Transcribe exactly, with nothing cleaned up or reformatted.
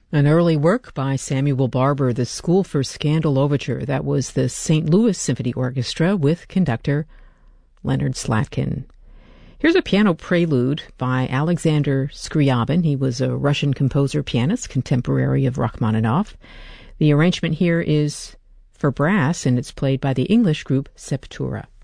An early work by Samuel Barber, the School for Scandal Overture. That was the Saint Louis Symphony Orchestra with conductor Leonard Slatkin. Here's a piano prelude by Alexander Scriabin. He was a Russian composer pianist, contemporary of Rachmaninoff. The arrangement here is for brass, and it's played by the English group Septura.